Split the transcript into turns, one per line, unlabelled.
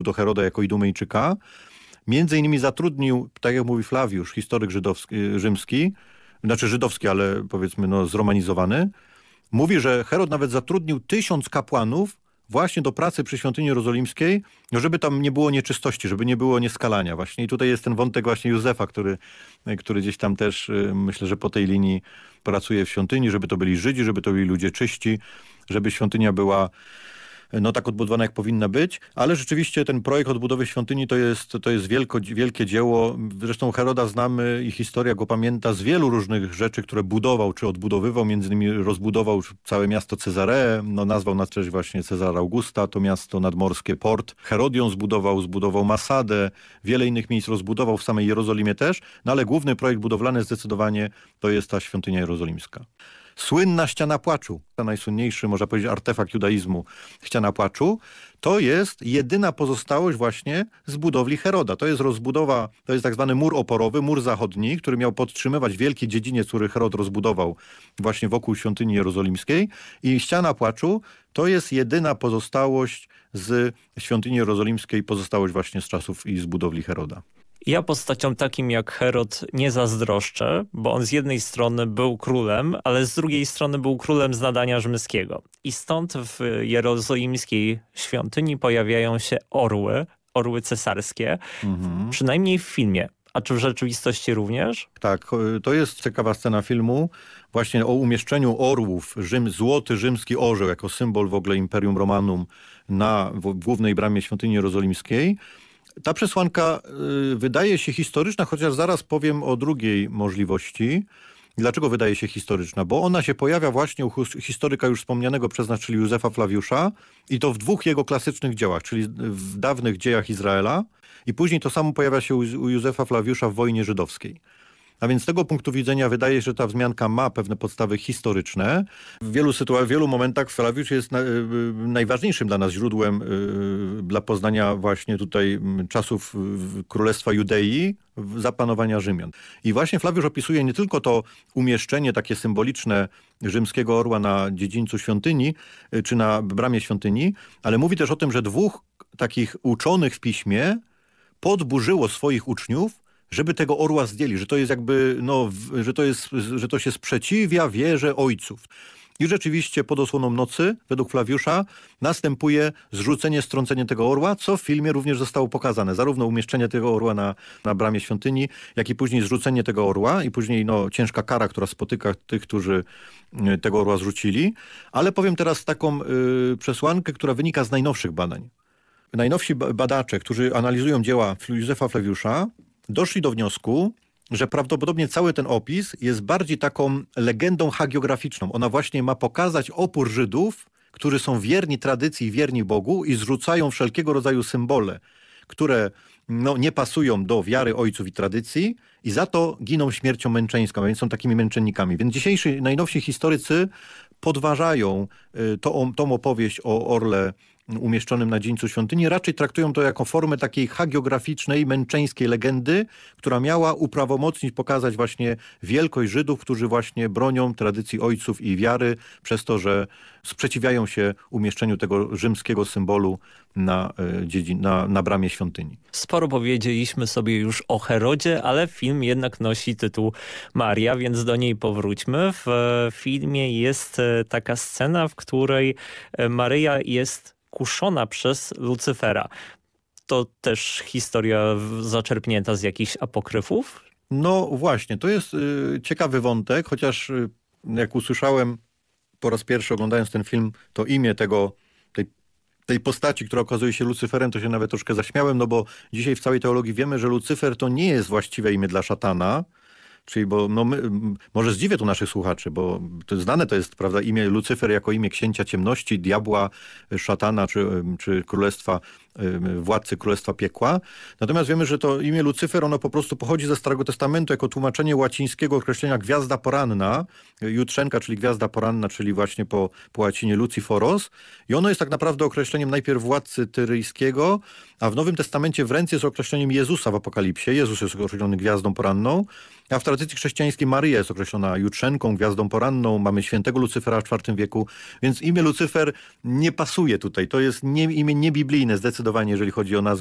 do Heroda jako Idumejczyka. Między innymi zatrudnił, tak jak mówi Flawiusz, historyk rzymski, znaczy żydowski, ale powiedzmy zromanizowany, mówi, że Herod nawet zatrudnił 1000 kapłanów właśnie do pracy przy świątyni jerozolimskiej, żeby tam nie było nieczystości, żeby nie było nieskalania właśnie. I tutaj jest ten wątek właśnie Józefa, który gdzieś tam też, myślę, że po tej linii pracuje w świątyni, żeby to byli Żydzi, żeby to byli ludzie czyści, żeby świątynia była tak odbudowana, jak powinna być, ale rzeczywiście ten projekt odbudowy świątyni to jest wielkie dzieło. Zresztą Heroda znamy i historia go pamięta z wielu różnych rzeczy, które budował czy odbudowywał. Między innymi rozbudował całe miasto Cezareę, nazwał na cześć właśnie Cezara Augusta, to miasto nadmorskie, port. Herodion zbudował Masadę, wiele innych miejsc rozbudował, w samej Jerozolimie też, ale główny projekt budowlany zdecydowanie to jest ta świątynia jerozolimska. Słynna ściana płaczu, ta najsłynniejszy, można powiedzieć, artefakt judaizmu, ściana płaczu, to jest jedyna pozostałość właśnie z budowli Heroda. To jest rozbudowa, to jest tak zwany mur oporowy, mur zachodni, który miał podtrzymywać wielki dziedziniec, który Herod rozbudował właśnie wokół świątyni jerozolimskiej. I ściana płaczu to jest jedyna pozostałość z świątyni jerozolimskiej, pozostałość właśnie z czasów i z budowli Heroda.
Ja postaciom takim jak Herod nie zazdroszczę, bo on z jednej strony był królem, ale z drugiej strony był królem z nadania rzymskiego. I stąd w jerozolimskiej świątyni pojawiają się orły cesarskie, przynajmniej w filmie. A czy w rzeczywistości również?
Tak, to jest ciekawa scena filmu właśnie o umieszczeniu orłów, złoty rzymski orzeł jako symbol w ogóle Imperium Romanum w głównej bramie świątyni jerozolimskiej. Ta przesłanka wydaje się historyczna, chociaż zaraz powiem o drugiej możliwości. Dlaczego wydaje się historyczna? Bo ona się pojawia właśnie u historyka już wspomnianego przez nas, czyli Józefa Flawiusza, i to w 2 jego klasycznych dziełach, czyli w dawnych dziejach Izraela, i później to samo pojawia się u Józefa Flawiusza w wojnie żydowskiej. A więc z tego punktu widzenia wydaje się, że ta wzmianka ma pewne podstawy historyczne. W wielu momentach Flawiusz jest najważniejszym dla nas źródłem dla poznania właśnie tutaj czasów Królestwa Judei, zapanowania Rzymian. I właśnie Flawiusz opisuje nie tylko to umieszczenie takie symboliczne rzymskiego orła na dziedzińcu świątyni, czy na bramie świątyni, ale mówi też o tym, że 2 takich uczonych w piśmie podburzyło swoich uczniów, żeby tego orła zdjęli, że to jest jakby, że to się sprzeciwia wierze ojców. I rzeczywiście pod osłoną nocy, według Flawiusza, następuje strącenie tego orła, co w filmie również zostało pokazane. Zarówno umieszczenie tego orła na bramie świątyni, jak i później zrzucenie tego orła i później ciężka kara, która spotyka tych, którzy tego orła zrzucili. Ale powiem teraz taką przesłankę, która wynika z najnowszych badań. Najnowsi badacze, którzy analizują dzieła Józefa Flawiusza, doszli do wniosku, że prawdopodobnie cały ten opis jest bardziej taką legendą hagiograficzną. Ona właśnie ma pokazać opór Żydów, którzy są wierni tradycji i wierni Bogu i zrzucają wszelkiego rodzaju symbole, które nie pasują do wiary ojców i tradycji i za to giną śmiercią męczeńską, a więc są takimi męczennikami. Więc dzisiejsi najnowsi historycy podważają tą opowieść o orle umieszczonym na dziedzińcu świątyni, raczej traktują to jako formę takiej hagiograficznej, męczeńskiej legendy, która miała uprawomocnić, pokazać właśnie wielkość Żydów, którzy właśnie bronią tradycji ojców i wiary, przez to, że sprzeciwiają się umieszczeniu tego rzymskiego symbolu na bramie świątyni.
Sporo powiedzieliśmy sobie już o Herodzie, ale film jednak nosi tytuł Maria, więc do niej powróćmy. W filmie jest taka scena, w której Maryja jest kuszona przez Lucyfera. To też historia zaczerpnięta z jakichś apokryfów?
No właśnie, to jest ciekawy wątek, chociaż jak usłyszałem po raz pierwszy oglądając ten film, to imię tej postaci, która okazuje się Lucyferem, to się nawet troszkę zaśmiałem, bo dzisiaj w całej teologii wiemy, że Lucyfer to nie jest właściwe imię dla szatana, czyli może zdziwię tu naszych słuchaczy, bo znane to jest, prawda, imię Lucyfer jako imię księcia ciemności, diabła, szatana czy królestwa, władcy królestwa piekła. Natomiast wiemy, że to imię Lucyfer, ono po prostu pochodzi ze Starego Testamentu jako tłumaczenie łacińskiego określenia gwiazda poranna, jutrzenka, czyli gwiazda poranna, czyli właśnie po łacinie Luciforos. I ono jest tak naprawdę określeniem najpierw władcy tyryjskiego, a w Nowym Testamencie w ręce jest określeniem Jezusa w Apokalipsie. Jezus jest określony gwiazdą poranną, a w tradycji chrześcijańskiej Maryja jest określona jutrzenką, gwiazdą poranną. Mamy świętego Lucyfera w IV wieku, więc imię Lucyfer nie pasuje tutaj. To jest imię niebiblijne, zdecydowanie zdecydowanie, jeżeli chodzi o nazwę